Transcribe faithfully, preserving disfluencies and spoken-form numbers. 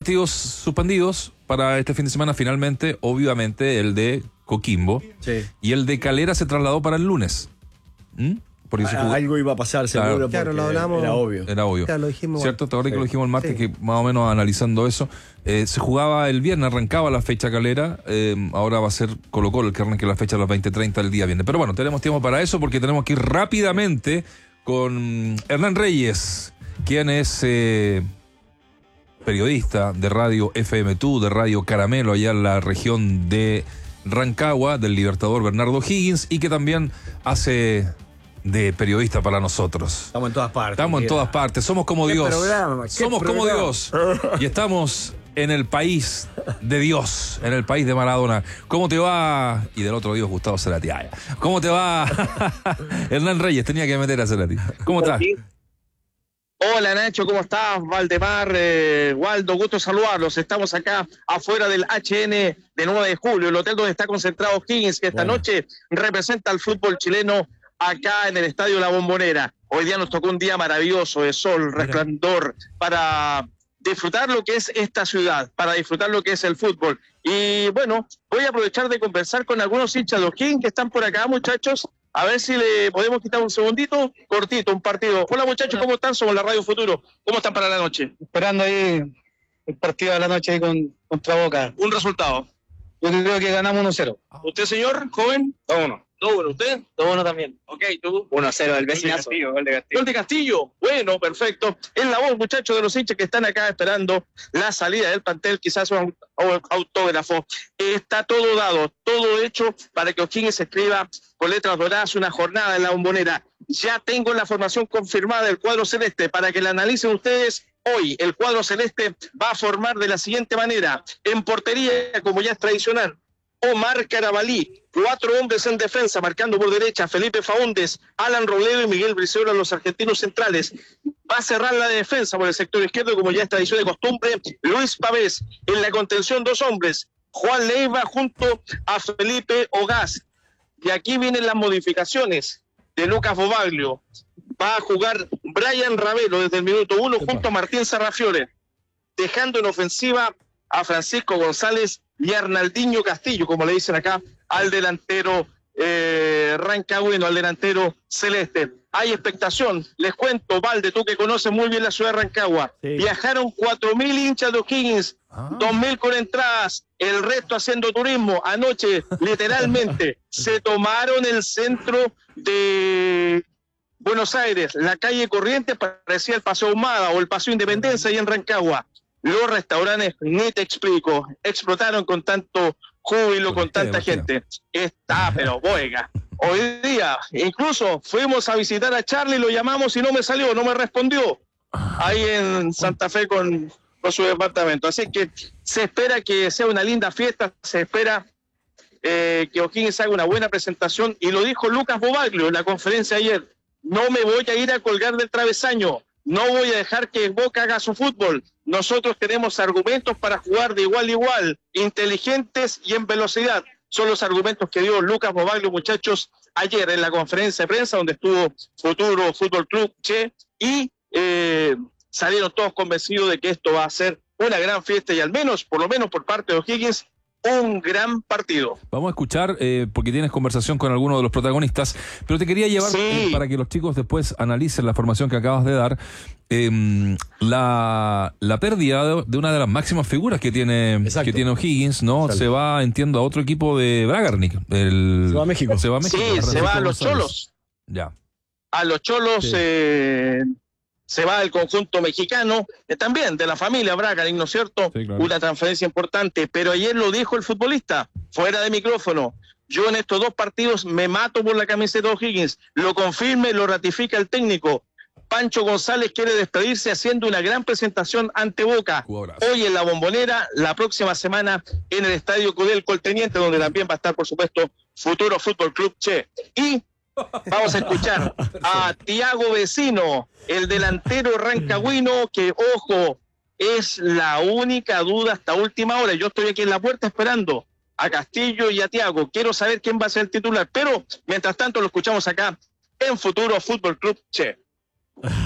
partidos suspendidos para este fin de semana, finalmente, obviamente, el de Coquimbo. Sí. Y el de Calera se trasladó para el lunes. ¿Mm? Porque se jugó... Algo iba a pasar, seguro, Claro. porque Claro, lo hablamos. era obvio. Era obvio. Claro, lo dijimos. ¿Cierto? ¿Te acuerdas Sí. que lo dijimos el martes? Sí. Que más o menos analizando eso. Eh, se jugaba el viernes, arrancaba la fecha Calera. Eh, ahora va a ser Colo-Colo el que arranque la fecha a las veinte treinta el día viernes. Pero bueno, tenemos tiempo para eso porque tenemos que ir rápidamente con Hernán Reyes, quien es eh, periodista de Radio F M dos, de Radio Caramelo, allá en la región de Rancagua, del Libertador Bernardo Higgins, y que también hace de periodista para nosotros. Estamos en todas partes. Estamos en mira. todas partes, somos como ¿Qué Dios. programa? ¿Qué Somos como programa? Dios. Y estamos en el país de Dios, en el país de Maradona. ¿Cómo te va? Y del otro Dios, Gustavo Cerati. Ah, ya. ¿Cómo te va? Hernán Reyes, tenía que meter a Cerati. ¿Cómo estás? Hola Nacho, ¿cómo estás? Valdemar, eh, Waldo, gusto saludarlos. Estamos acá afuera del H N de nueve de julio, el hotel donde está concentrado Higgins, que esta Bueno. noche representa al fútbol chileno acá en el Estadio La Bombonera. Hoy día nos tocó un día maravilloso de sol, resplandor, para disfrutar lo que es esta ciudad, para disfrutar lo que es el fútbol. Y bueno, voy a aprovechar de conversar con algunos hinchas de los Higgins que están por acá, muchachos. A ver si le podemos quitar un segundito, cortito, un partido. Hola muchachos, ¿cómo están? Somos la Radio Futuro. ¿Cómo están para la noche? Esperando ahí el partido de la noche ahí con, contra Boca. Un resultado. Yo creo que ganamos uno cero. ¿Usted, señor, joven? dos uno. dos uno. ¿Usted? dos uno también. Ok, ¿tú? uno cero, el Gol de vecinazo. Castillo, Gol de Castillo. Gol de Castillo. Bueno, perfecto. Es la voz, muchachos, de los hinchas que están acá esperando la salida del plantel, quizás un au- autógrafo. Está todo dado, todo hecho para que O'Higgins se escriba con letras doradas una jornada en la Bombonera. Ya tengo la formación confirmada del cuadro celeste para que la analicen ustedes. Hoy el cuadro celeste va a formar de la siguiente manera. En portería, como ya es tradicional, Omar Carabalí, cuatro hombres en defensa, marcando por derecha Felipe Faúndez, Alan Robledo y Miguel Briceola, los argentinos centrales. Va a cerrar la defensa por el sector izquierdo, como ya es tradición de costumbre, Luis Pavés. En la contención, dos hombres, Juan Leiva junto a Felipe Ogaz. Y aquí vienen las modificaciones de Lucas Bobaglio. Va a jugar Brian Ravelo desde el minuto uno junto a Martín Sarrafiore, dejando en ofensiva a Francisco González y a Arnaldinho Castillo, como le dicen acá, al delantero eh, rancagüino, al delantero celeste. Hay expectación, les cuento, Valde, tú que conoces muy bien la ciudad de Rancagua, Sí. viajaron cuatro mil hinchas de O'Higgins, Ah. dos mil con entradas, el resto haciendo turismo. Anoche, literalmente, se tomaron el centro de Buenos Aires, la calle Corrientes, parecía el Paseo Ahumada o el Paseo Independencia, ahí en Rancagua. Los restaurantes, ni te explico, explotaron con tanto júbilo, con Porque, tanta imagino. gente. Está, pero boiga. Hoy día, incluso fuimos a visitar a Charlie, lo llamamos y no me salió, no me respondió. Ahí en Santa Fe con, con su departamento. Así que se espera que sea una linda fiesta, se espera eh, que O'Higgins haga una buena presentación. Y lo dijo Lucas Bobaglio en la conferencia ayer. No me voy a ir a colgar del travesaño. No voy a dejar que Boca haga su fútbol. Nosotros tenemos argumentos para jugar de igual a igual, inteligentes y en velocidad. Son los argumentos que dio Lucas Bobaglio, muchachos, ayer en la conferencia de prensa donde estuvo Futuro Fútbol Club Che, y eh, salieron todos convencidos de que esto va a ser una gran fiesta y al menos, por lo menos por parte de O'Higgins, un gran partido. Vamos a escuchar, eh, porque tienes conversación con alguno de los protagonistas, pero te quería llevar, Sí. eh, para que los chicos después analicen la formación que acabas de dar, eh, la, la pérdida de, de una de las máximas figuras que tiene, Exacto. que tiene O'Higgins, ¿no? Exacto. Se va, entiendo, a otro equipo de Bragarnik. El, Se va a México. Se va a México. Sí, se Francisco va a los González. Cholos. Ya. A los Cholos Sí. eh, se va el conjunto mexicano, eh, también de la familia Bragarnik, ¿no es cierto? Sí, claro. Una transferencia importante, pero ayer lo dijo el futbolista, fuera de micrófono. Yo en estos dos partidos me mato por la camiseta de O'Higgins. Lo confirme, lo ratifica el técnico. Pancho González quiere despedirse haciendo una gran presentación ante Boca. Jugadorazo. Hoy en la Bombonera, la próxima semana en el Estadio Codelco El Teniente, donde también va a estar, por supuesto, Futuro Fútbol Club Che. Y vamos a escuchar a Tiago Vecino, el delantero rancagüino, que, ojo, es la única duda hasta última hora. Yo estoy aquí en la puerta esperando a Castillo y a Tiago. Quiero saber quién va a ser el titular, pero mientras tanto lo escuchamos acá en Futuro Fútbol Club Che.